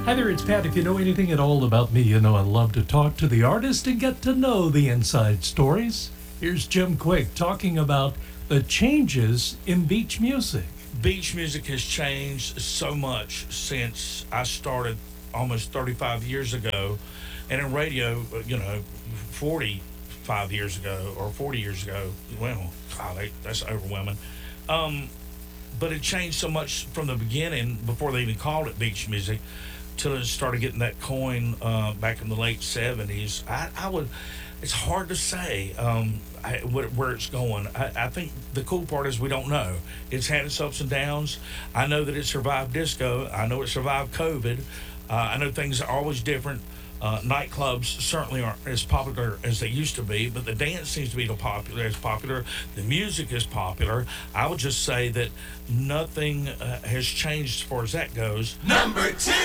Hi there, it's Pat. If you know anything at all about me, you know I love to talk to the artist and get to know the inside stories. Here's Jim Quick talking about the changes in beach music. Beach music has changed so much since I started almost 35 years ago. And in radio, 45 years ago or 40 years ago, well, God, that's overwhelming. Um, but it changed so much from the beginning before they even called it beach music till it started getting that coin back in the late 70s. It's hard to say where it's going. I think the cool part is we don't know. It's had its ups and downs. I know that it survived disco. I know it survived COVID. I know things are always different. Nightclubs certainly aren't as popular as they used to be, but the dance seems to be as popular. The music is popular. I would just say that nothing has changed as far as that goes. Number two.